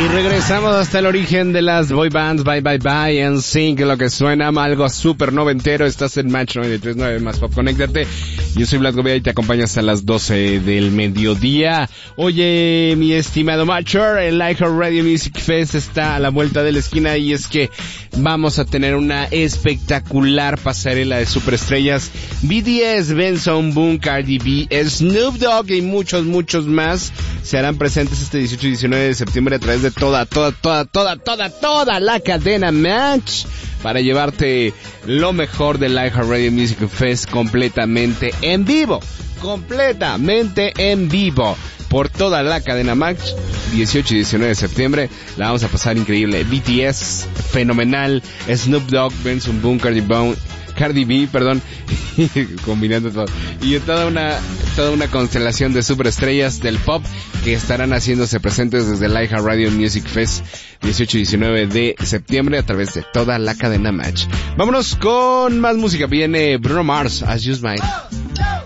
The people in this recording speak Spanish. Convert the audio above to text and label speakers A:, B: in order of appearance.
A: Y regresamos hasta el origen de las boy bands, Bye Bye Bye, NSYNC, lo que suena algo súper noventero. Estás en Match 93.9 más Pop, conéctate. Yo soy Vlad Govea y te acompaño hasta las 12 del mediodía. Oye, mi estimado Matcher, el iHeartRadio Music Fest está a la vuelta de la esquina y es que vamos a tener una espectacular pasarela de superestrellas. BTS, Benson Boone, Cardi B, Snoop Dogg y muchos más se harán presentes este 18 y 19 de septiembre a través de toda la cadena Match para llevarte lo mejor del iHeartRadio Music Fest completamente en vivo por toda la cadena Match. 18 y 19 de septiembre la vamos a pasar increíble. BTS, fenomenal. Snoop Dogg, Benson Boone, Cardi B, combinando todo. Y toda una constelación de superestrellas del pop que estarán haciéndose presentes desde el iHeartRadio Music Fest 18 y 19 de septiembre a través de toda la cadena Match. Vámonos con más música. Viene Bruno Mars, As You Smile.